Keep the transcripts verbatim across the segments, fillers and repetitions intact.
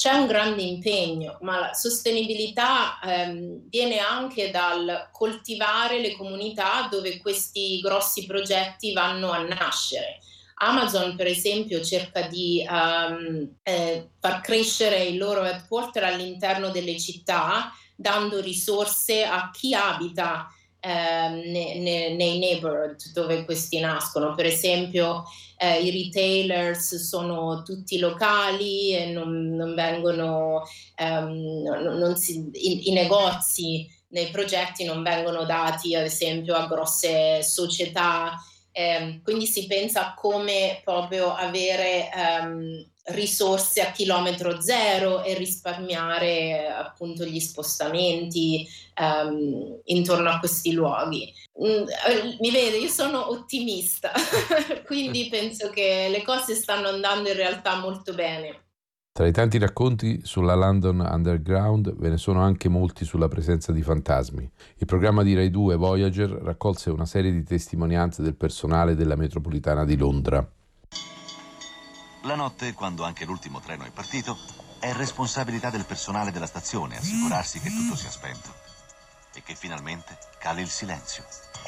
c'è un grande impegno, ma la sostenibilità ehm, viene anche dal coltivare le comunità dove questi grossi progetti vanno a nascere. Amazon, per esempio, cerca di um, eh, far crescere il loro headquarter all'interno delle città, dando risorse a chi abita ehm, ne, ne, nei neighborhood dove questi nascono. Per esempio, eh, i retailers sono tutti locali e non, non vengono, ehm, non, non si, i, i negozi nei progetti non vengono dati, ad esempio, a grosse società. Eh, quindi si pensa a come proprio avere ehm, risorse a chilometro zero e risparmiare appunto gli spostamenti ehm, intorno a questi luoghi. Mm, mi vede, io sono ottimista, quindi penso che le cose stanno andando in realtà molto bene. Tra i tanti racconti sulla London Underground ve ne sono anche molti sulla presenza di fantasmi. Il programma di Rai due Voyager raccolse una serie di testimonianze del personale della metropolitana di Londra. La notte, quando anche l'ultimo treno è partito, è responsabilità del personale della stazione assicurarsi che tutto sia spento e che finalmente cali il silenzio.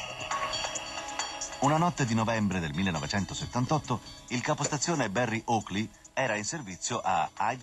Una notte di novembre del millenovecentosettantotto, il capostazione Barry Oakley era in servizio a Hyde